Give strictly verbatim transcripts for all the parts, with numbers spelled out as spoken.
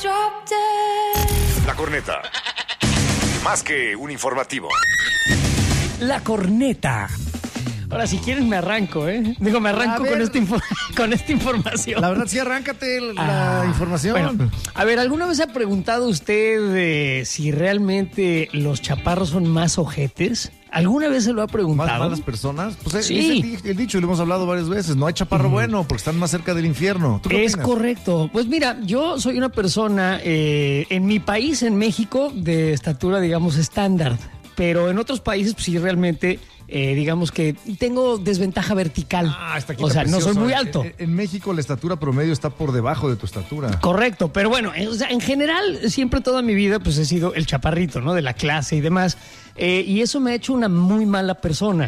La Corneta. Más que un informativo. La Corneta. Ahora, si quieren, me arranco, ¿eh? Digo, me arranco con esta, info- con esta información. La verdad, sí, arráncate la Ah, información. Bueno, a ver, ¿alguna vez ha preguntado usted eh, si realmente los chaparros son más ojetes? ¿Alguna vez se lo ha ¿Más preguntado? malas personas? Pues Sí. es el, di- el dicho, lo hemos hablado varias veces. No hay chaparro bueno porque están más cerca del infierno. ¿Tú qué Es opinas? correcto. Pues mira, yo soy una persona eh, en mi país, en México, de estatura, digamos, estándar. Pero en otros países, pues sí, realmente, eh, digamos que tengo desventaja vertical. Ah, está aquí o está sea, no soy precioso. muy alto. En, en México la estatura promedio está por debajo de tu estatura. Correcto, pero bueno, eh, o sea, en general, siempre toda mi vida, pues he sido el chaparrito, ¿no? De la clase y demás. Eh, y eso me ha hecho una muy mala persona.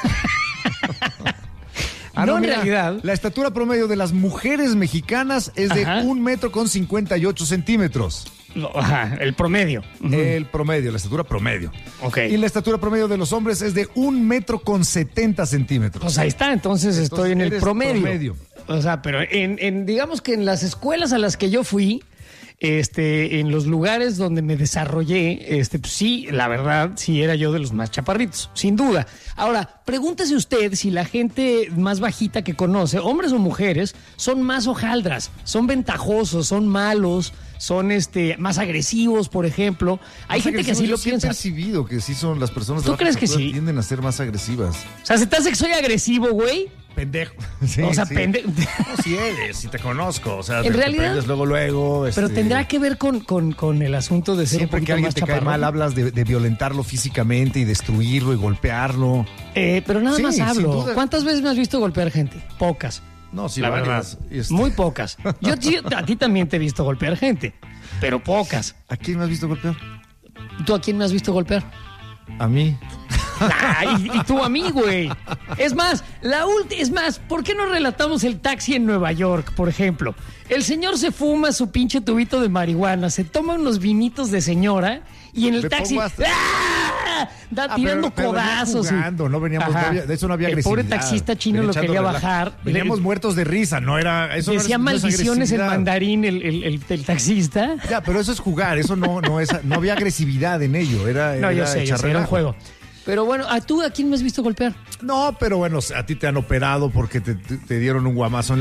Ah, no, en mira, realidad. La estatura promedio de las mujeres mexicanas es de Ajá. un metro con cincuenta y ocho centímetros. Lo- Ajá, el promedio. Ujú. El promedio, la estatura promedio. Ok. Y la estatura promedio de los hombres es de un metro con setenta centímetros. Pues ahí está, entonces, Entonces, estoy en el eres promedio. promedio. O sea, pero en, en, digamos que en las escuelas a las que yo fui, este, en los lugares donde me desarrollé, este, pues sí, la verdad, sí era yo de los más chaparritos, sin duda. Ahora, pregúntese usted si la gente más bajita que conoce, hombres o mujeres, son más hojaldras, son ventajosos, son malos, son este más agresivos, por ejemplo. Hay Más gente que así agresivos, lo yo sí he piensa. percibido que sí son las personas de ¿Tú baja crees que estatura sí? tienden a ser más agresivas. O sea, ¿se te hace que soy agresivo, güey? Pendejo. Sí, O sea, sí. pende- No, si eres, si te conozco. O sea, En te, te realidad- prendes luego, luego. Pero este, tendrá que ver con, con, con el asunto de ser Siempre un que poquito alguien más te cae chaparrón. mal, hablas de, de violentarlo físicamente y destruirlo y golpearlo. Eh, pero nada Sí, más sin hablo. duda. ¿Cuántas veces me has visto golpear gente? Pocas. No, sí, la varias. verdad. Este, Muy pocas. Yo sí, a ti también te he visto golpear gente, pero pocas. ¿A quién me has visto golpear? ¿Tú a quién me has visto golpear? A mí. Ah, y, y tú a mí, güey. Es más, la ulti- es más, ¿por qué no relatamos el taxi en Nueva York, por ejemplo? El señor se fuma su pinche tubito de marihuana, se toma unos vinitos de señora y en el Me taxi pongo hasta- ¡ah! Da Ah, tirando pero- pero veníamos codazos. y- jugando, no veníamos- no Ajá. había- de eso no había El pobre agresividad. taxista chino Venía lo echando quería relajo. bajar. Veníamos Le- muertos de risa, no era. Eso no Decía es- no es maldiciones en agresividad. mandarín el, el, el- el taxista. Ya, pero eso es jugar, eso no, no es, no había agresividad en ello, era, No, yo era sé, yo echar sé, era un relajo. juego. Pero bueno, ¿a tú a quién me has visto golpear? No, pero bueno, a ti te han operado porque te, te- te dieron un guamazo en